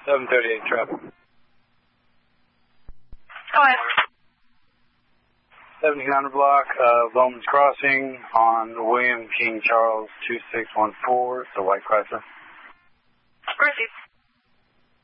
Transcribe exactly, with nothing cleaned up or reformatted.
seven thirty-eight traffic. Go ahead. seventeen hundred block of Bowman's Crossing on William King Charles two six one four. It's a white Chrysler. Receive.